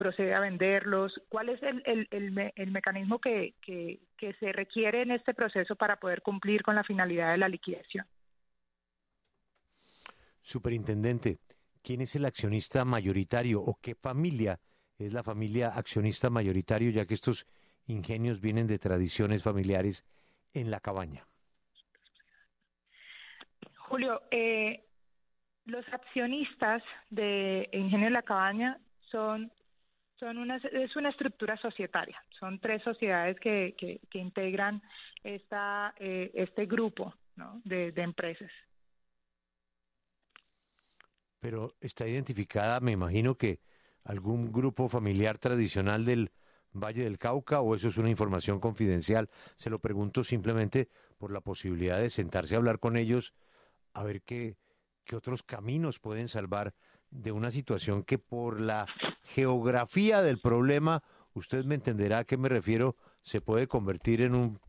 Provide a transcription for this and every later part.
procede a venderlos? ¿Cuál es el mecanismo que se requiere en este proceso para poder cumplir con la finalidad de la liquidación? Superintendente, ¿quién es el accionista mayoritario o qué familia es la familia accionista mayoritario, ya que estos ingenios vienen de tradiciones familiares en la Cabaña? Julio, los accionistas de Ingenio La Cabaña es una estructura societaria. Son 3 sociedades que integran este grupo, ¿no?, de empresas. Pero está identificada, me imagino que algún grupo familiar tradicional del Valle del Cauca, o eso es una información confidencial. Se lo pregunto simplemente por la posibilidad de sentarse a hablar con ellos, a ver qué otros caminos pueden salvar de una situación que por la geografía del problema, usted me entenderá a qué me refiero, se puede convertir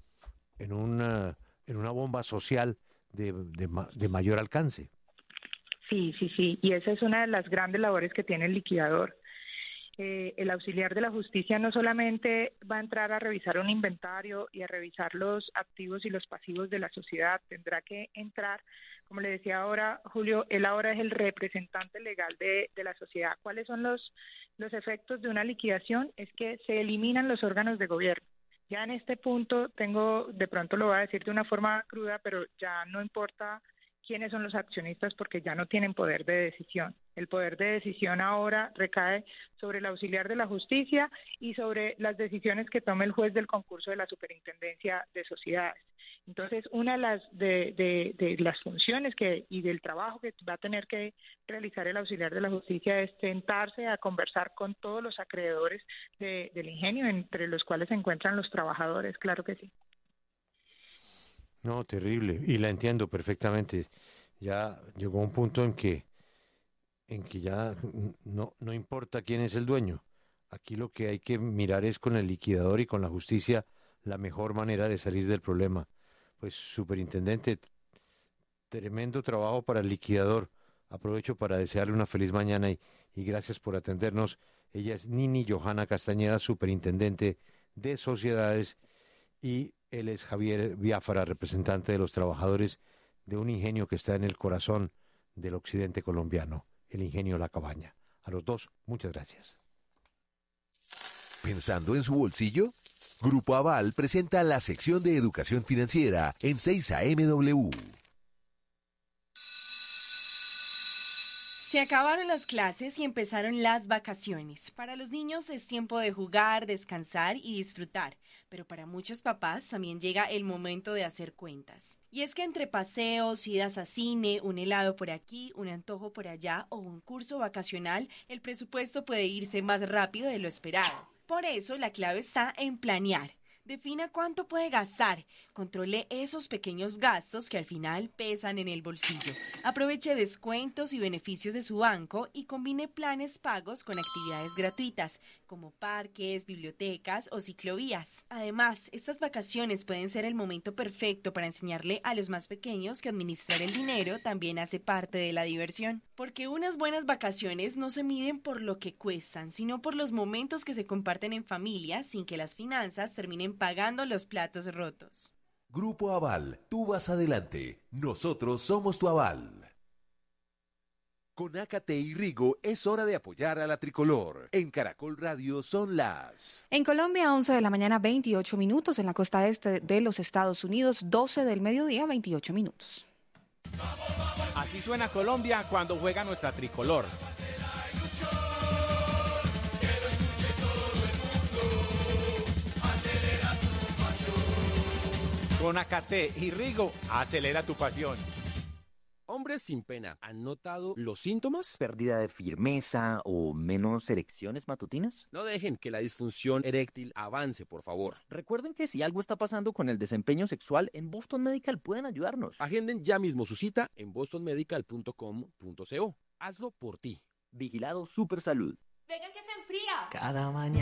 en una bomba social de mayor alcance. Sí, y esa es una de las grandes labores que tiene el liquidador. El auxiliar de la justicia no solamente va a entrar a revisar un inventario y a revisar los activos y los pasivos de la sociedad, tendrá que entrar, como le decía ahora Julio, él ahora es el representante legal de la sociedad. ¿Cuáles son los efectos de una liquidación? Es que se eliminan los órganos de gobierno. Ya en este punto de pronto lo voy a decir de una forma cruda, pero ya no importa quiénes son los accionistas porque ya no tienen poder de decisión. El poder de decisión ahora recae sobre el auxiliar de la justicia y sobre las decisiones que tome el juez del concurso de la Superintendencia de Sociedades. Entonces, una de las funciones y del trabajo que va a tener que realizar el auxiliar de la justicia es sentarse a conversar con todos los acreedores del ingenio, entre los cuales se encuentran los trabajadores, claro que sí. No, terrible, y la entiendo perfectamente. Ya llegó un punto en que ya no importa quién es el dueño. Aquí lo que hay que mirar es con el liquidador y con la justicia la mejor manera de salir del problema. Pues, superintendente, tremendo trabajo para el liquidador. Aprovecho para desearle una feliz mañana y gracias por atendernos. Ella es Nini Johanna Castañeda, superintendente de sociedades, y él es Javier Biafara, representante de los trabajadores de un ingenio que está en el corazón del occidente colombiano, el ingenio La Cabaña. A los dos, muchas gracias. ¿Pensando en su bolsillo? Grupo Aval presenta la sección de educación financiera en 6am. Se acabaron las clases y empezaron las vacaciones. Para los niños es tiempo de jugar, descansar y disfrutar, pero para muchos papás también llega el momento de hacer cuentas. Y es que entre paseos, idas a cine, un helado por aquí, un antojo por allá o un curso vacacional, el presupuesto puede irse más rápido de lo esperado. Por eso la clave está en planear. Defina cuánto puede gastar, controle esos pequeños gastos que al final pesan en el bolsillo. Aproveche descuentos y beneficios de su banco y combine planes pagos con actividades gratuitas, como parques, bibliotecas o ciclovías. Además, estas vacaciones pueden ser el momento perfecto para enseñarle a los más pequeños que administrar el dinero también hace parte de la diversión. Porque unas buenas vacaciones no se miden por lo que cuestan, sino por los momentos que se comparten en familia sin que las finanzas terminen pagando los platos rotos. Grupo Aval, tú vas adelante. Nosotros somos tu aval. Con Ácate y Rigo es hora de apoyar a la tricolor. En Caracol Radio son las... En Colombia, 11 de la mañana, 28 minutos. En la costa este de los Estados Unidos, 12 del mediodía, 28 minutos. Así suena Colombia cuando juega nuestra tricolor. Con Ácate y Rigo, acelera tu pasión. Hombres sin pena, ¿han notado los síntomas? ¿Pérdida de firmeza o menos erecciones matutinas? No dejen que la disfunción eréctil avance, por favor. Recuerden que si algo está pasando con el desempeño sexual, en Boston Medical pueden ayudarnos. Agenden ya mismo su cita en bostonmedical.com.co. Hazlo por ti. Vigilado Super Salud. Venga que se enfría. Cada mañana.